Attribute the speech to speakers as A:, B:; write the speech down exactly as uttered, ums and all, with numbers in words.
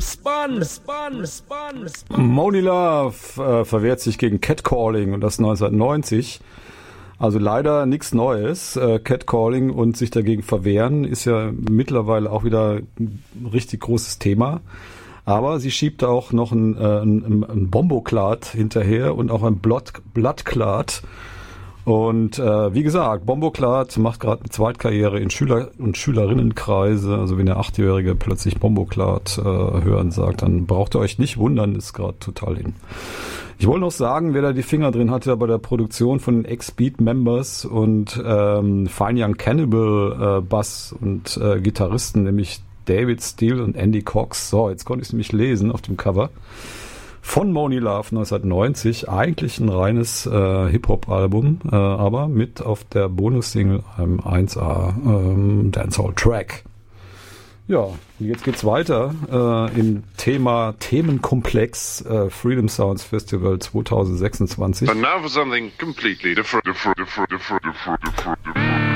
A: Spun, Spun, Spun, Spun.
B: Monie Love äh, verwehrt sich gegen Catcalling und das neunzehnhundertneunzig. Also leider nichts Neues. Äh, Catcalling und sich dagegen verwehren ist ja mittlerweile auch wieder ein richtig großes Thema. Aber sie schiebt auch noch ein, äh, ein, ein Bomboclat hinterher und auch ein Blood, Bloodclat. Und äh, wie gesagt, Bomboclat macht gerade eine Zweitkarriere in Schüler- und Schülerinnenkreise. Also wenn der Achtjährige plötzlich Bomboclat äh, hören sagt, dann braucht ihr euch nicht wundern, ist gerade total in. Ich wollte noch sagen, wer da die Finger drin hatte bei der Produktion von den X-Beat-Members und ähm, Fine Young Cannibal äh, Bass und äh, Gitarristen, nämlich David Steele und Andy Cox. So, jetzt konnte ich es nämlich lesen auf dem Cover. Von Monie Love neunzehnhundertneunzig, eigentlich ein reines äh, Hip-Hop-Album, äh, aber mit auf der Bonus-Single einem eins A ähm, Dancehall-Track. Ja, und jetzt geht's weiter äh, im Thema Themenkomplex äh, Freedom Sounds Festival zwanzig sechsundzwanzig.
C: And now for something completely different, different, different, different, different, different.